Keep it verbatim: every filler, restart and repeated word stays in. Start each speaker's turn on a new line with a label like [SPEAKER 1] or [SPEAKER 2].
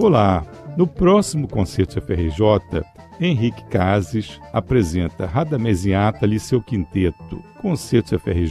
[SPEAKER 1] Olá! No próximo Concerto F R J, Henrique Cases apresenta Radamesiata e seu quinteto. Concerto F R